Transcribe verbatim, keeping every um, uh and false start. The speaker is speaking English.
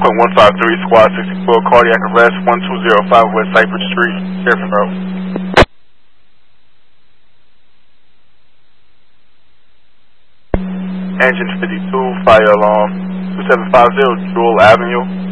Point one five three, Squad sixty-four, cardiac arrest, one two zero five West Cypress Street, Sheriff's Road. Engine fifty-two, fire alarm, two seven five zero, Jewel Avenue.